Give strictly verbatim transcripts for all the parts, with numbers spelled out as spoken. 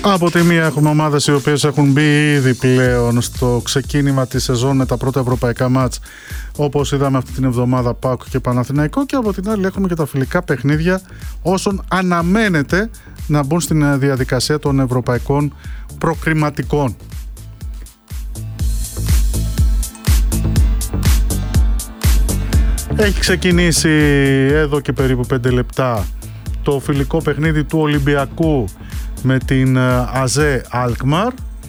Από τη μία έχουμε ομάδες οι οποίες έχουν μπει ήδη πλέον στο ξεκίνημα της σεζόν με τα πρώτα ευρωπαϊκά μάτς, όπως είδαμε αυτή την εβδομάδα ΠΑΟΚ και Παναθηναϊκό, και από την άλλη έχουμε και τα φιλικά παιχνίδια όσων αναμένεται να μπουν στην διαδικασία των ευρωπαϊκών προκριματικών. Έχει ξεκινήσει εδώ και περίπου πέντε λεπτά το φιλικό παιχνίδι του Ολυμπιακού με την ΑΖΕ Αλκμαρ.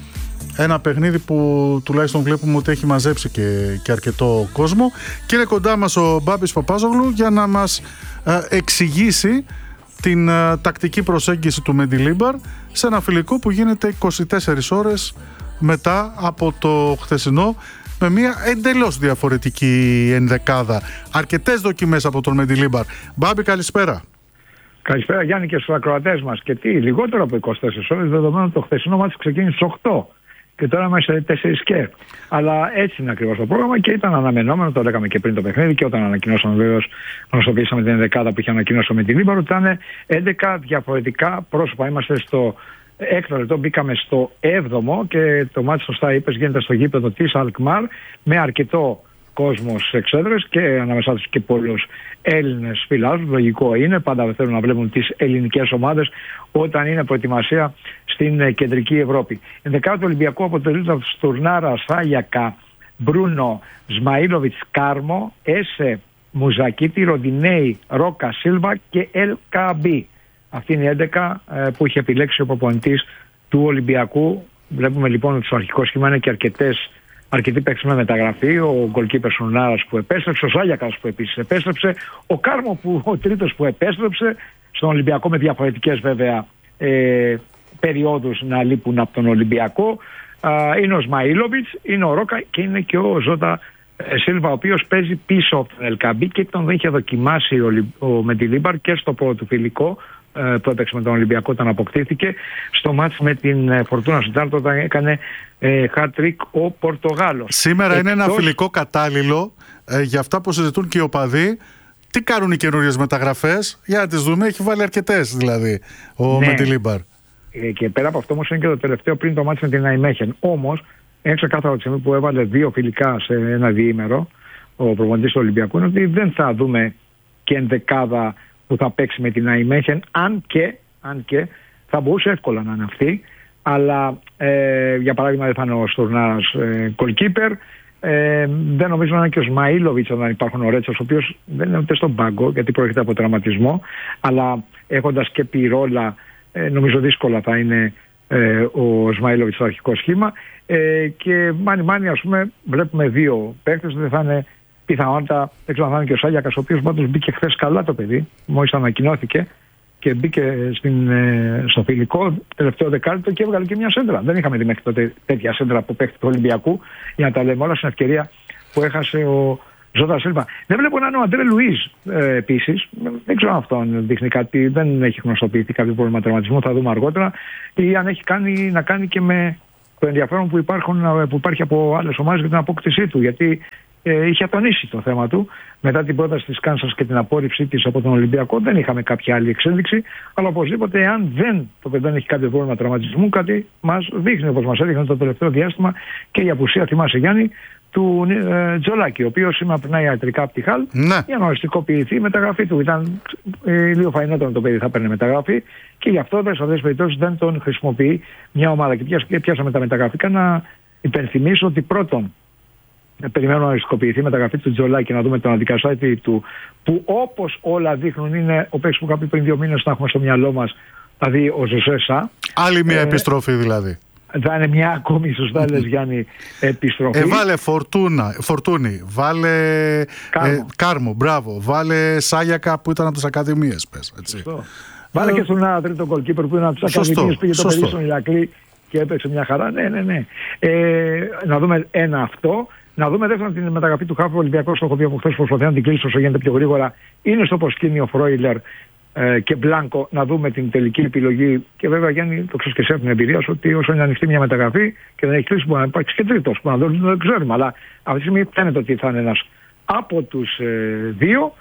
Ένα παιχνίδι που τουλάχιστον βλέπουμε ότι έχει μαζέψει και, και αρκετό κόσμο. Και είναι κοντά μας ο Μπάμπης Παπάζογλου για να μας ε, εξηγήσει την ε, τακτική προσέγγιση του Μεντιλίμπαρ σε ένα φιλικό που γίνεται είκοσι τέσσερις ώρες μετά από το χθεσινό, με μια εντελώς διαφορετική ενδεκάδα. Αρκετές δοκιμές από τον Μεντιλίμπαρ. Μπάμπη, καλησπέρα. Καλησπέρα Γιάννη και στους ακροατές μας. Και τι, λιγότερο από είκοσι τέσσερις ώρες, δεδομένου το χθεσινό μάτι ξεκίνησε στις οκτώ και τώρα είμαστε τέσσερις και. Αλλά έτσι είναι ακριβώς το πρόγραμμα και ήταν αναμενόμενο, το λέγαμε και πριν το παιχνίδι και όταν ανακοινώσαμε, βέβαιως γνωστοποιήσαμε την ενδεκάδα που είχε ανακοινώσει ο Μεντιλίμπαρ, ότι ήταν έντεκα διαφορετικά πρόσωπα. Είμαστε στο έκτο λεπτό, μπήκαμε στο έβδομο και το μάτι, σωστά είπες, γίνεται στο γήπεδο της Αλκμαρ με αρκετό κόσμο στις εξέδρες και ανάμεσά τους και πολλούς Έλληνες φιλάθλους. Λογικό είναι, πάντα θέλουν να βλέπουν τις ελληνικές ομάδες όταν είναι προετοιμασία στην κεντρική Ευρώπη. Ενδεκάδα του Ολυμπιακού αποτελείται από Στουρνάρα, Σάγιακα, Μπρούνο, Σμαΐλοβιτς, Κάρμο, Έσε, Μουζακίτη, Ροντινέη, Ρόκα, Σίλβα και Ελ Καμπί. Αυτή είναι η έντεκα που είχε επιλέξει ο προπονητής του Ολυμπιακού. Βλέπουμε λοιπόν ότι στο αρχικό σχήμα είναι και αρκετές αρκετοί παίκτες με μεταγραφή. Ο γκολκίπερ Σουρνάρας που επέστρεψε, ο Σάγιακας που επίσης επέστρεψε, ο Κάρμο που ο τρίτος που επέστρεψε στον Ολυμπιακό, με διαφορετικές βέβαια ε, περιόδους να λείπουν από τον Ολυμπιακό. Α, είναι ο Σμαΐλοβιτς, είναι ο Ρόκα και είναι και ο Ζώτα ε, Σίλβα, ο οποίος παίζει πίσω από τον Ελκαμπή και τον είχε δοκιμάσει ο, ο Μεντιλίμπαρ και στο πρώτο φιλικό που έπαιξε με τον Ολυμπιακό όταν αποκτήθηκε, στο μάτς με την Φορτούνα Σιτάρτο όταν έκανε ε, hat-trick ο Πορτογάλος. Σήμερα Εκτός... είναι ένα φιλικό κατάλληλο ε, για αυτά που συζητούν και οι οπαδοί. Τι κάνουν οι καινούριες μεταγραφές, για να τις δούμε. Έχει βάλει αρκετές δηλαδή ο ναι. Μεντιλίμπαρ. Ε, και πέρα από αυτό όμως είναι και το τελευταίο πριν το μάτς με την Ναϊμέχεν. Όμως είναι ξεκάθαρο τη στιγμή που έβαλε δύο φιλικά σε ένα διήμερο ο προπονητής του Ολυμπιακού, είναι ότι δεν θα δούμε και ενδεκάδα που θα παίξει με την Ναϊμέχεν, αν και, αν και θα μπορούσε εύκολα να είναι αυτή, αλλά ε, για παράδειγμα δεν θα είναι ο Στουρνάρας γκολκίπερ, ε, ε, δεν νομίζω να είναι και ο Σμαΐλοβιτς όταν υπάρχουν ο Ρέτσος, ο οποίος δεν είναι ούτε στον πάγκο γιατί πρόκειται από τραυματισμό, αλλά έχοντας και πυρόλα ε, νομίζω δύσκολα θα είναι ε, ο Σμαΐλοβιτς στο αρχικό σχήμα, ε, και μάνι μάνι ας πούμε βλέπουμε δύο παίκτες, δεν θα είναι πιθανότητα, δεν ξέρω αν θα είναι και ο Σάγιακας, ο οποίος πάντως μπήκε χθες καλά το παιδί, μόλις ανακοινώθηκε και μπήκε στην, στο φιλικό τελευταίο δεκάλεπτο και έβγαλε και μια σέντρα. Δεν είχαμε δει μέχρι τότε τέτοια σέντρα από παίκτη του Ολυμπιακού, για να τα λέμε όλα, στην ευκαιρία που έχασε ο Ζώτα Σίλβα. Δεν βλέπω να είναι ο Αντρέ Λουίς ε, επίσης. Δεν ξέρω αν αυτό δείχνει κάτι, δεν έχει γνωστοποιηθεί κάποιο πρόβλημα τραυματισμού, θα δούμε αργότερα, ή αν έχει κάνει, να κάνει και με το ενδιαφέρον που, υπάρχουν, που υπάρχει από άλλες ομάδες για την απόκτησή του. Γιατί Ε, είχε ατονίσει το θέμα του μετά την πρόταση της Κάνσας και την απόρριψή της από τον Ολυμπιακό. Δεν είχαμε κάποια άλλη εξέλιξη, αλλά οπωσδήποτε εάν δεν, το παιδί δεν έχει κάποιο πρόβλημα τραυματισμού, κάτι μας δείχνει, όπως μας έδειχνε το τελευταίο διάστημα και η απουσία, θυμάσαι Γιάννη, του ε, Τζολάκη, ο οποίος σήμερα περνάει ιατρικά από τη Χαλ, ναι, για να οριστικοποιηθεί η μεταγραφή του. Ήταν ε, λίγο φαϊνότερο το παιδί θα παίρνει μεταγραφή και γι' αυτό σε αυτές τις περιπτώσεις δεν τον χρησιμοποιεί μια ομάδα. Και πιάσαμε τα μεταγραφικά. Να υπενθυμίσω ότι πρώτον, περιμένουμε να οριστικοποιηθεί η μεταγραφή του Τζολάκη, να δούμε τον αντικαταστάτη του, που όπως όλα δείχνουν είναι ο παίκτης που είχα πει πριν δύο μήνες να έχουμε στο μυαλό μας, δηλαδή ο Ζωσέ Σα. Άλλη μια ε, επιστροφή δηλαδή. Θα είναι μια ακόμη, σωστά λες Γιάννη, επιστροφή. Ε, βάλε Φορτούνα, Φορτούνη, βάλε Κάρμο. Ε, Κάρμο, μπράβο. Βάλε Σάγιακα που ήταν από τις Ακαδημίες, πες. Έτσι. Βάλε ε, και στον ένα τρίτο γκολκίπερ που ήταν από τις Ακαδημίες, πήγε το παιδί στον Ηρακλή και έπαιξε μια χαρά. Ναι, ναι, ναι. Ε, να δούμε ένα αυτό. Να δούμε δεύτερον την μεταγραφή του Χάφου. Ο Ολυμπιακός, το έχω πει από χθες, προσπαθεί να την κλείσει όσο γίνεται πιο γρήγορα. Είναι στο προσκήνιο Φρόιλερ ε, και Μπλάνκο, να δούμε την τελική επιλογή. Και βέβαια, Γιάννη, το ξέρεις και εσύ από την εμπειρία σου, ότι όσο είναι ανοιχτή μια μεταγραφή και δεν έχει κλείσει, μπορεί να υπάρξει και τρίτος. Που να δεν το ξέρουμε. Αλλά αυτή τη στιγμή φαίνεται ότι θα είναι ένας από τους ε, δύο.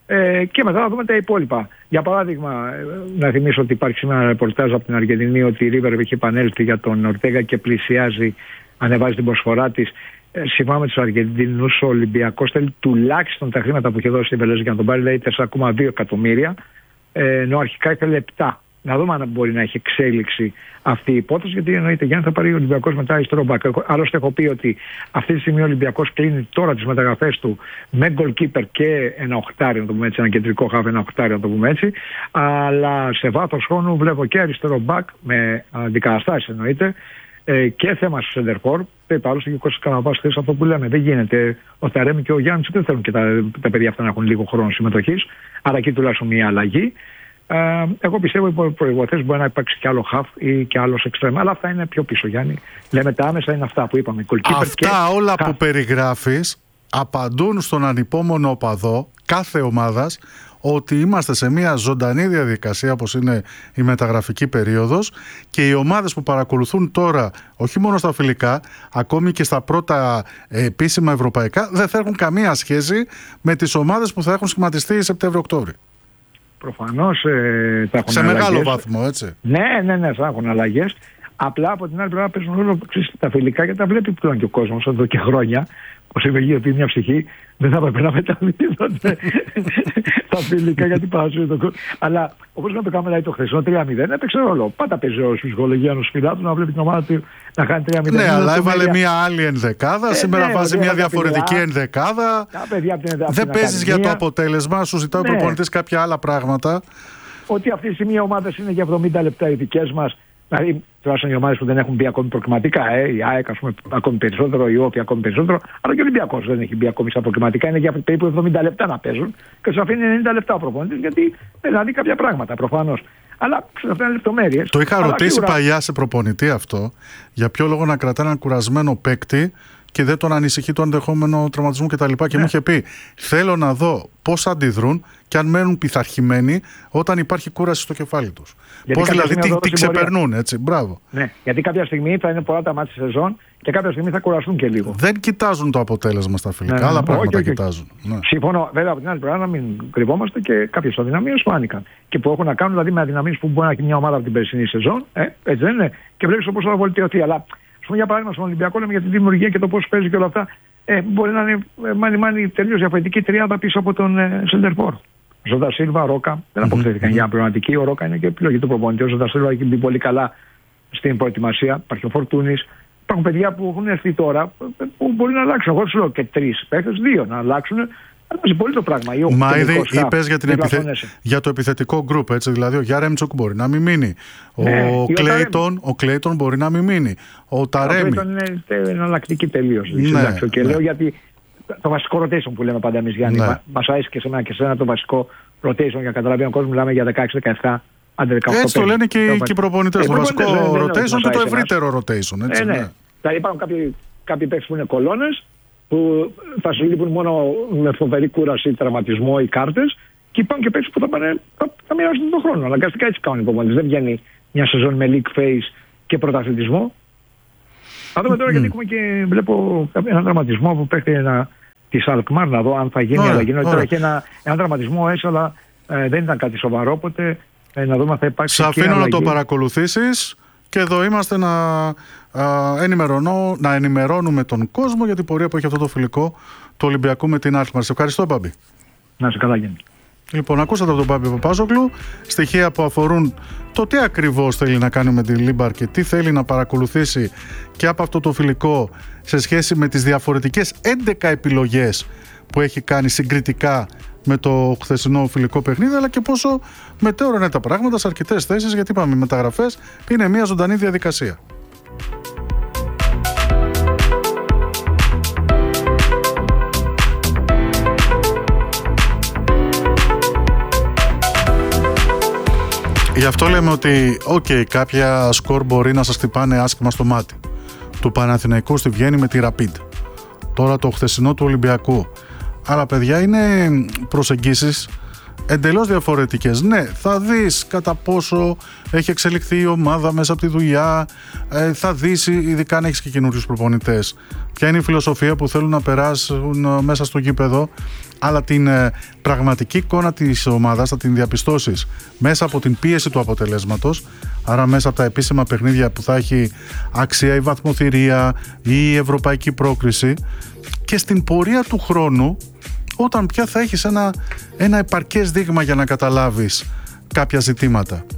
Ε, και μετά να δούμε τα υπόλοιπα. Για παράδειγμα, να θυμίσω ότι υπάρχει σήμερα ένα ρεπορτάζ από την Αργεντινή ότι η River έχει επανέλθει για τον Ορτέγα και πλησιάζει, ανεβάζει την προσφορά της. Ε, σύμφωνα με τους Αργεντινούς, ο Ολυμπιακός θέλει τουλάχιστον τα χρήματα που είχε δώσει στην Βελέζη για να τον πάρει, δηλαδή τέσσερα κόμμα δύο εκατομμύρια, ε, ενώ αρχικά ήθελε επτά. Να δούμε αν μπορεί να έχει εξέλιξη αυτή η υπόθεση, γιατί εννοείται Γιάννη θα πάρει ο Ολυμπιακός μετά αριστερό μπακ. Άλλωστε, έχω πει ότι αυτή τη στιγμή ο Ολυμπιακός κλείνει τώρα τις μεταγραφές του με goalkeeper και ένα οχτάρι, να το πούμε έτσι, ένα κεντρικό χάφ, ένα οχτάρι, να το πούμε έτσι. Αλλά σε βάθος χρόνου βλέπω και αριστερό μπακ, με αντικαταστάσεις εννοείται, και θέμα στο Σεντερφόρ. Είπε άλλωστε και ο Κώστας Καραβάς χθες αυτό που λέμε. Δεν γίνεται. Ο Ταρέμι και ο Γιάννης δεν θέλουν και τα, τα παιδιά αυτά να έχουν λίγο χρόνο συμμετοχής. Άρα εκεί τουλάχιστον μια αλλαγή. Ε, εγώ πιστεύω ότι προϋποθέσεις μπορεί να υπάρξει και άλλο χαφ ή και άλλο εξτρέμ. Αλλά αυτά είναι πιο πίσω, Γιάννη. Λέμε τα άμεσα είναι αυτά που είπαμε. Αυτά όλα που περιγράφεις απαντούν στον ανυπόμονο οπαδό κάθε ομάδας ότι είμαστε σε μια ζωντανή διαδικασία όπως είναι η μεταγραφική περίοδος και οι ομάδες που παρακολουθούν τώρα όχι μόνο στα φιλικά, ακόμη και στα πρώτα επίσημα ευρωπαϊκά, δεν θα έχουν καμία σχέση με τις ομάδες που θα έχουν σχηματιστεί Σεπτέμβριο-Οκτώβριο. Προφανώς ε, θα έχουν σε αλλαγές. Μεγάλο βαθμό, έτσι. Ναι, ναι, ναι, θα έχουν αλλαγές. Απλά από την άλλη πλευρά παίζουν ρόλο τα φιλικά και τα βλέπει πλέον και ο κόσμος εδώ και χρόνια. Όπως είπε γύρω ότι μια ψυχή δεν θα έπρεπε να μεταμετωπίζονται τα φιλικά γιατί πάσουν τον κόσμο. Αλλά όπως να το κάνουμε δηλαδή το χθεσινό τρία μηδέν έπαιξε ρόλο. Πάντα παίζει ρόλο στους ψυχολογιάνους φιλάτους να βλέπει την ομάδα του να κάνει τρία μηδέν. Ναι, αλλά έβαλε μια άλλη ενδεκάδα. Ε, σήμερα ναι, βάζει μια διαφορετική παιδιά, ενδεκάδα. Δεν παίζεις για το αποτέλεσμα, σου ζητάει ο προπονητής κάποια άλλα πράγματα. Ότι αυτή τη στιγμή οι ομάδες είναι για εβδομήντα λεπτά οι δικές μας. Δηλαδή, τουλάχιστον οι ομάδες που δεν έχουν μπει ακόμη προκριματικά, ε, η ΑΕΚ ας πούμε, ακόμη περισσότερο, η Όφη ακόμη περισσότερο, αλλά και ο Ολυμπιακός δεν έχει μπει ακόμη στα προκριματικά, είναι για περίπου εβδομήντα λεπτά να παίζουν και σου αφήνει ενενήντα λεπτά ο προπονητής, γιατί δηλαδή κάποια πράγματα προφανώς. Αλλά ξέρω, αυτά είναι λεπτομέρειες. Το είχα αλλά ρωτήσει σίγουρα παλιά σε προπονητή αυτό, για ποιο λόγο να κρατά έναν κουρασμένο παίκτη και δεν τον ανησυχεί το ενδεχόμενο τραυματισμού κτλ. Και, και ναι. μου είχε πει: θέλω να δω πώς αντιδρούν και αν μένουν πειθαρχημένοι όταν υπάρχει κούραση στο κεφάλι τους. Πώς δηλαδή τι, τι ξεπερνούν, έτσι. Μπράβο. Ναι, γιατί κάποια στιγμή θα είναι πολλά τα μάτια στη σεζόν και κάποια στιγμή θα κουραστούν και λίγο. Δεν κοιτάζουν το αποτέλεσμα στα φιλικά, ναι, άλλα ναι, πράγματα όχι, όχι, κοιτάζουν. Ναι. Συμφωνώ. Βέβαια από την άλλη πλευρά να μην κρυβόμαστε και κάποιες αδυναμίες που άνοικαν. Και που έχουν να κάνουν δηλαδή με αδυναμίες που μπορεί να έχει μια ομάδα από την περσινή σεζόν. Ε, έτσι δεν είναι. Και βλέπει πώς θα βολτιωθεί. Αλλά για παράδειγμα, στον Ολυμπιακό λέμε για τη δημιουργία και το πώς παίζει και όλα αυτά. Ε, μπορεί να είναι μάνι-μάνι τελείως διαφορετική τριάδα πίσω από τον ε, Σεντερφόρ. Ζωντα Σίλβα, Ρόκα, δεν αποκτήθηκαν mm-hmm. για πραγματική. Ο Ρόκα είναι και επιλογή του προπονητή. Ο Ζωντα Σίλβα έχει μπει πολύ καλά στην προετοιμασία. Υπάρχει ο Φορτούνης. Υπάρχουν παιδιά που έχουν έρθει τώρα που μπορεί να αλλάξουν. Εγώ σου λέω και τρεις παίχτες, δύο να αλλάξουν. Αλλάζει πολύ το πράγμα. Μα ήδη είπες για, επιθε... για το επιθετικό γκρουπ, έτσι. Δηλαδή ο Γιάρεμτσοκ μπορεί να μην μείνει. Ναι, ο, Κλέιτον, ο Κλέιτον μπορεί να μην μείνει. Ο Ταρέμι. Ο Κλέιτον είναι εναλλακτική τελείως. Ναι, και ναι. λέω γιατί το βασικό rotation που λέμε πάντα εμείς, Γιάννη. Ναι. Μας αρέσει και σε μένα και σε ένα το βασικό rotation για να καταλαβαίνει ο κόσμος. Μιλάμε για δεκαέξι δεκαεπτά. Έτσι το λένε και οι προπονητές. Το βασικό rotation και το ευρύτερο rotation. Δηλαδή υπάρχουν κάποιοι παίκτες που είναι κολόνες, που θα σου λείπουν μόνο με φοβερή κούραση, τραυματισμό ή κάρτες, και υπάρχουν και παίκτες που θα, πάνε, θα, θα μοιράσουν τον χρόνο. Αναγκαστικά έτσι κάνουν οι προπονητές. Δεν βγαίνει μια σεζόν με league phase και πρωταθλητισμό. Θα δούμε τώρα mm. γιατί έχουμε και βλέπω έναν τραυματισμό που παίχτει ένα, της Αλκμάρ, να δω αν θα γίνει αλλαγή. Τώρα έχει ένα, ένα τραυματισμό έσω, αλλά ε, δεν ήταν κάτι σοβαρό, οπότε ε, να δούμε αν θα υπάρξει. Σε αφήνω να το παρακολουθήσεις. Και εδώ είμαστε να, α, να ενημερώνουμε τον κόσμο για την πορεία που έχει αυτό το φιλικό του Ολυμπιακού με την Αλκμάρ. Σε ευχαριστώ, Μπάμπη. Να σε καλά, Γιάννη. Λοιπόν, ακούσατε από τον Μπάμπη Παπάζογλου στοιχεία που αφορούν το τι ακριβώς θέλει να κάνει με την Λίμπαρ και τι θέλει να παρακολουθήσει και από αυτό το φιλικό σε σχέση με τις διαφορετικές έντεκα επιλογές που έχει κάνει συγκριτικά με το χθεσινό φιλικό παιχνίδι, αλλά και πόσο μετέωρα είναι τα πράγματα σε αρκετές θέσεις, γιατί είπαμε οι μεταγραφές είναι μια ζωντανή διαδικασία. Γι' αυτό λέμε ότι okay, κάποια σκορ μπορεί να σας χτυπάνε άσχημα στο μάτι. Του Παναθηναϊκού στη Βιέννη με τη Rapid. Τώρα το χθεσινό του Ολυμπιακού. Άρα παιδιά είναι προσεγγίσεις εντελώς διαφορετικές. Ναι, θα δεις κατά πόσο έχει εξελιχθεί η ομάδα μέσα από τη δουλειά, ε, θα δεις, ειδικά αν έχεις και καινούριους προπονητές, ποια είναι η φιλοσοφία που θέλουν να περάσουν μέσα στο γήπεδο, αλλά την ε, πραγματική εικόνα της ομάδας θα την διαπιστώσεις μέσα από την πίεση του αποτελέσματος, άρα μέσα από τα επίσημα παιχνίδια που θα έχει αξία η βαθμοθυρία ή η ευρωπαϊκή πρόκριση, και στην πορεία του χρόνου, όταν πια θα έχεις ένα, ένα επαρκές δείγμα για να καταλάβεις κάποια ζητήματα.